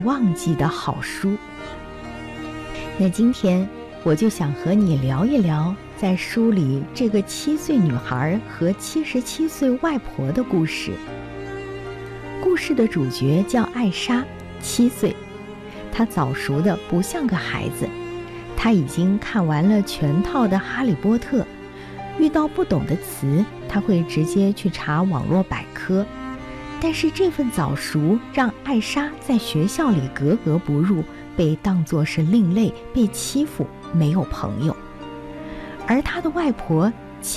忘记的好书。那今天我就想和你聊一聊在书里这个7岁女孩和77岁外婆的故事。故事的主角叫艾莎，7岁，她早熟的不像个孩子，她已经看完了全套的《哈利波特》，遇到不懂的词，她会直接去查网络百科。但是这份早熟让艾莎在学校里格格不入，被当作是另类，被欺负，没有朋友。而她的外婆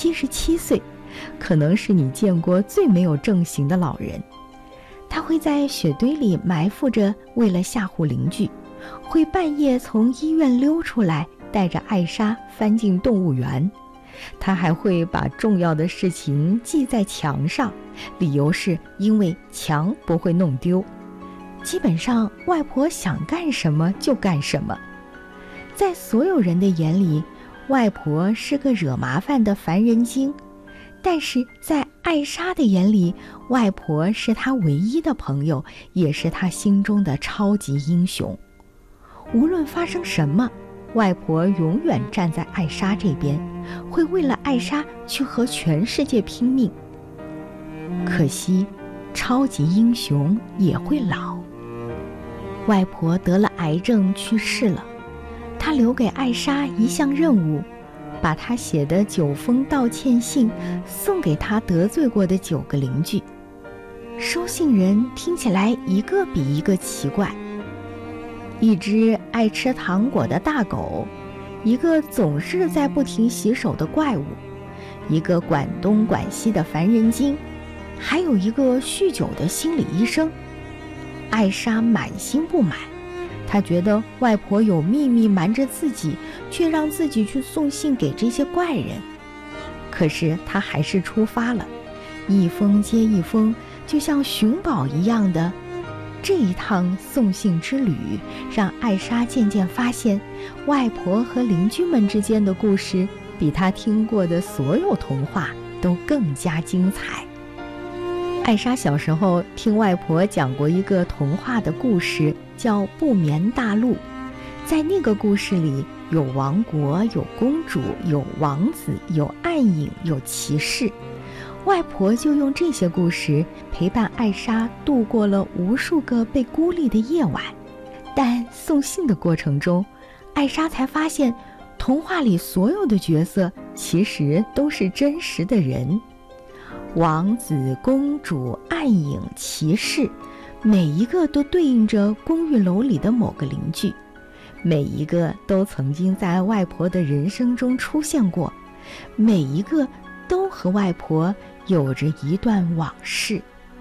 77岁，可能是你见过最没有正形的老人。她会在雪堆里埋伏着，为了吓唬邻居，会半夜从医院溜出来，带着艾莎翻进动物园。她还会把重要的事情记在墙上，理由是因为墙不会弄丢。基本上外婆想干什么就干什么。在所有人的眼里，外婆是个惹麻烦的烦人精，但是在艾莎的眼里，外婆是她唯一的朋友，也是她心中的超级英雄。无论发生什么，外婆永远站在艾莎这边，会为了艾莎去和全世界拼命。可惜，超级英雄也会老。外婆得了癌症去世了，她留给艾莎一项任务，把她写的9封道歉信送给她得罪过的9个邻居。收信人听起来一个比一个奇怪，一只爱吃糖果的大狗，一个总是在不停洗手的怪物，一个管东管西的烦人精，还有一个酗酒的心理医生。艾莎满心不满，她觉得外婆有秘密瞒着自己，却让自己去送信给这些怪人。可是她还是出发了，一封接一封，就像寻宝一样的。这一趟送信之旅，让艾莎渐渐发现，外婆和邻居们之间的故事，比她听过的所有童话都更加精彩。艾莎小时候听外婆讲过一个童话的故事，叫《不眠大陆》。在那个故事里，有王国，有公主，有王子，有暗影，有骑士。外婆就用这些故事陪伴艾莎度过了无数个被孤立的夜晚。但送信的过程中，艾莎才发现，童话里所有的角色其实都是真实的人。王子、公主、暗影、骑士，每一个都对应着公寓楼里的某个邻居，每一个都曾经在外婆的人生中出现过，每一个都和外婆有着一段往事。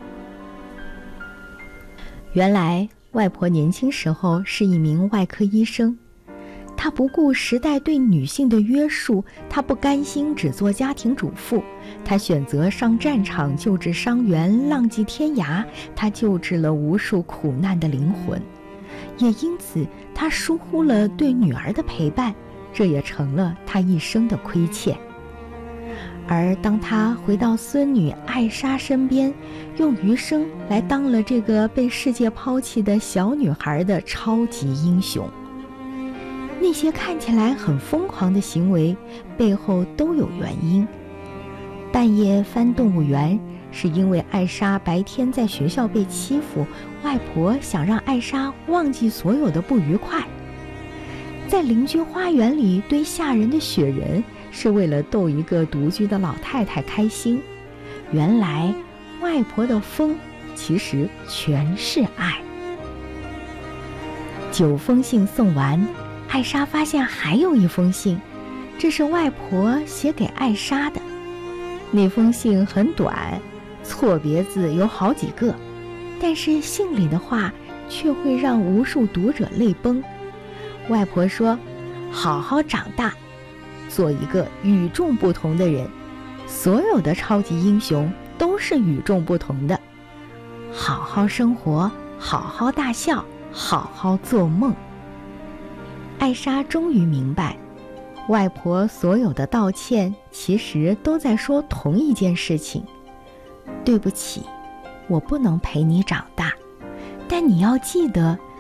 原来外婆年轻时候是一名外科医生，她不顾时代对女性的约束，她不甘心只做家庭主妇，她选择上战场救治伤员，浪迹天涯，她救治了无数苦难的灵魂。也因此她疏忽了对女儿的陪伴，这也成了她一生的亏欠。而当她回到孙女艾莎身边，用余生来当了这个被世界抛弃的小女孩的超级英雄。那些看起来很疯狂的行为背后都有原因。半夜翻动物园是因为艾莎白天在学校被欺负，外婆想让艾莎忘记所有的不愉快。在邻居花园里堆吓人的雪人，是为了逗一个独居的老太太开心。原来外婆的疯其实全是爱。9封信送完，艾莎发现还有一封信，这是外婆写给艾莎的。那封信很短，错别字有好几个，但是信里的话却会让无数读者泪崩。外婆说，好好长大，做一个与众不同的人，所有的超级英雄都是与众不同的。好好生活，好好大笑，好好做梦。艾莎终于明白，外婆所有的道歉其实都在说同一件事情。对不起，我不能陪你长大，但你要记得，